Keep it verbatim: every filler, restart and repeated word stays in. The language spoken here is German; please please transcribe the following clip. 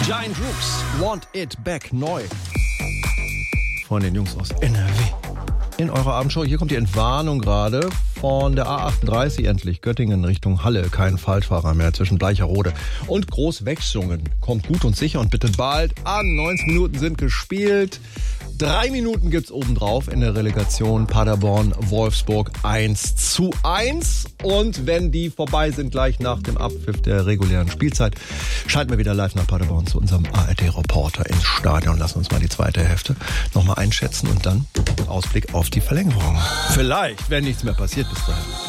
Giant Rooks, Want It Back, neu. Von den Jungs aus N R W. In eurer Abendshow, hier kommt die Entwarnung gerade von der A achtunddreißig endlich. Göttingen Richtung Halle, kein Falschfahrer mehr zwischen Bleicherode und Großwechsungen. Kommt gut und sicher und bitte bald an. neunzig Minuten sind gespielt. Drei Minuten gibt's obendrauf in der Relegation Paderborn-Wolfsburg eins zu eins. Und wenn die vorbei sind, gleich nach dem Abpfiff der regulären Spielzeit, schalten wir wieder live nach Paderborn zu unserem A R D-Reporter ins Stadion. Lassen uns mal die zweite Hälfte nochmal einschätzen und dann Ausblick auf die Verlängerung. Vielleicht, wenn nichts mehr passiert bis dahin.